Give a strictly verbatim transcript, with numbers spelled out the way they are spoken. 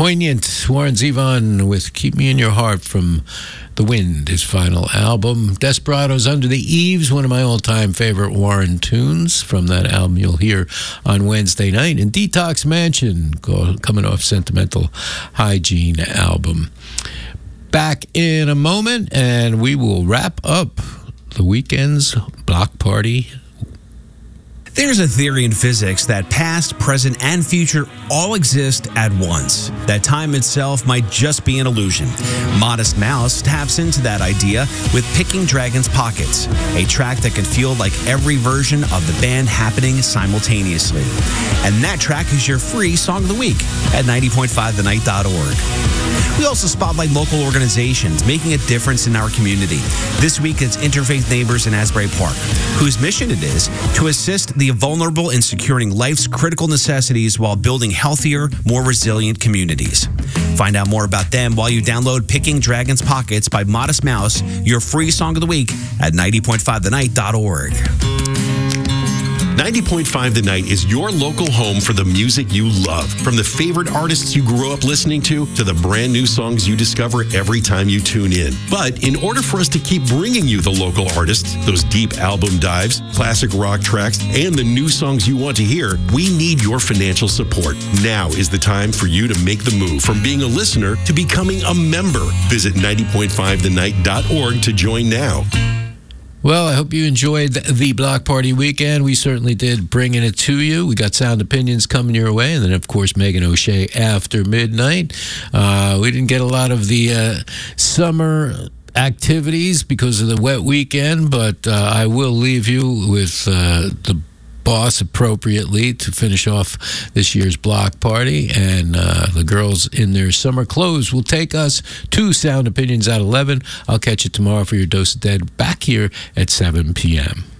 Poignant. Warren Zevon with Keep Me in Your Heart from The Wind, his final album. Desperados, Under the Eaves, one of my all-time favorite Warren tunes from that album you'll hear on Wednesday night. And Detox Mansion, coming off Sentimental Hygiene album. Back in a moment, and we will wrap up the weekend's block party. There's a theory in physics that past, present, and future all exist at once. That time itself might just be an illusion. Modest Mouse taps into that idea with Picking Dragon's Pockets, a track that can feel like every version of the band happening simultaneously. And that track is your free Song of the Week at ninety point five the night dot org. We also spotlight local organizations making a difference in our community. This week, it's Interfaith Neighbors in Asbury Park, whose mission it is to assist the vulnerable in securing life's critical necessities while building healthier, more resilient communities. Find out more about them while you download Picking Dragon's Pockets by Modest Mouse, your free Song of the Week at ninety point five the night dot org. ninety point five The Night is your local home for the music you love. From the favorite artists you grew up listening to, to the brand new songs you discover every time you tune in. But in order for us to keep bringing you the local artists, those deep album dives, classic rock tracks, and the new songs you want to hear, we need your financial support. Now is the time for you to make the move from being a listener to becoming a member. Visit ninety point five the night dot org to join now. Well, I hope you enjoyed the Block Party weekend. We certainly did, bringing it to you. We got Sound Opinions coming your way, and then, of course, Megan O'Shea after midnight. Uh, we didn't get a lot of the uh, summer activities because of the wet weekend, but uh, I will leave you with uh, the boss appropriately to finish off this year's block party, and uh, the girls in their summer clothes will take us to Sound Opinions at eleven. I'll catch you tomorrow for your Dose of Dead back here at seven p.m.